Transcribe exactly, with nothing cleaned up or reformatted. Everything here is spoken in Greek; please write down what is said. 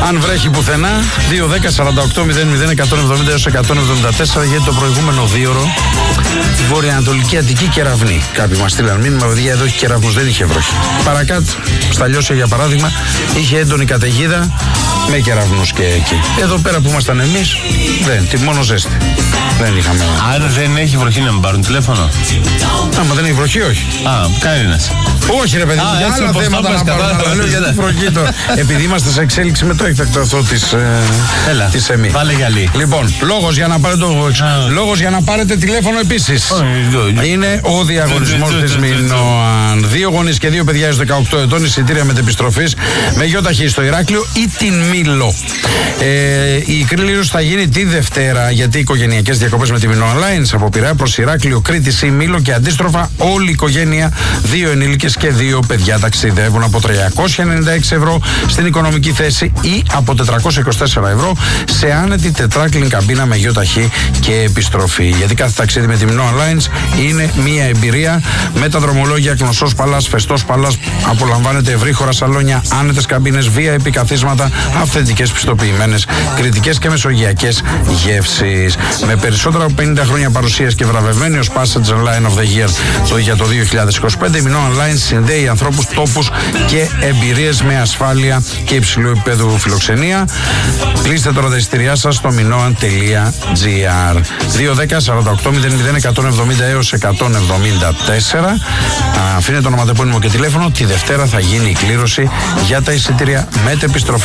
Αν βρέχει πουθενά, δύο δέκα σαράντα οκτώ μηδέν μηδέν εκατόν εβδομήντα έως εκατόν εβδομήντα τέσσερα, γιατί το προηγούμενο δίωρο βορειοανατολική Αττική κεραυνή. Κάποιοι μας στείλαν μήνυμα, παιδιά, εδώ έχει κεραυνούς, δεν είχε βροχή. Παρακάτω, στα Λιώσια για παράδειγμα, είχε έντονη καταιγίδα με κεραυνούς και εκεί. Εδώ πέρα που ήμασταν εμείς, δεν, τι, μόνο ζέστη. Δεν είχαμε. Άρα δεν έχει βροχή να με πάρουν τηλέφωνο. Άμα δεν έχει βροχή, όχι. Α, κανένας. Όχι, ρε παιδί, Α, για έτσι, άλλα όπως θέματα το να πες, πάρουν. κατάλαβα, Αλλά λέω για τη βροχή τώρα. Επειδή είμαστε σε εξέλιξη με το έκτακτο αυτό της Έλα, της ΕΜΗ. βάλε γυαλί. Λοιπόν, λόγος για να πάρετε, το... λόγος για να πάρετε τηλέφωνο επίσης. Είναι ο διαγωνισμός της Μινώαν. Δύο γονείς και δύο παιδιά έως δεκαοκτώ ετών, εισιτήρια μετεπιστροφής με γιοταχή στο Ηράκλειο ή την Μήλο. Ε, η κλήρωση θα γίνει τη Δευτέρα, γιατί οι οικογενειακές διακοπές με τη Μινώαν Lines από Πειραιά προς Ηράκλειο, Κρήτη ή Μήλο και αντίστροφα, όλη η οικογένεια, δύο ενήλικες και δύο παιδιά ταξιδεύουν από τριακόσια ενενήντα έξι ευρώ στην οικονομική θέση ή από τετρακόσια είκοσι τέσσερα ευρώ σε άνετη τετράκλινη καμπίνα με γιοταχή και επιστροφή. Γιατί κάθε ταξίδι με τη Μινώαν Lines είναι μία εμπειρία με τα δρομολόγια γνωστός παλάς, φεστός παλάς. Απολαμβάνετε ευρύχωρα σαλόνια, άνετες καμπίνες, βία επικαθίσματα, αυθεντικές πιστοποιημένες κρητικές και μεσογειακές γεύσεις. Με περισσότερα από πενήντα χρόνια παρουσίας και βραβευμένη ως Passenger Line of the Year το, για το δύο χιλιάδες είκοσι πέντε, η Minoan Lines συνδέει ανθρώπους, τόπους και εμπειρίες με ασφάλεια και υψηλού επίπεδου φιλοξενία. Κλείστε τώρα τα εισιτήριά σας στο minoan τελεία gr. δύο δέκα σαράντα οκτώ μηδέν μηδέν εκατόν εβδομήντα έως εκατόν εβδομήντα τέσσερα. Αφήνετε το ονοματεπώνυμο και τηλέφωνο. Τη Δευτέρα θα γίνει η κλήρωση για τα εισιτήρια μετεπιστροφής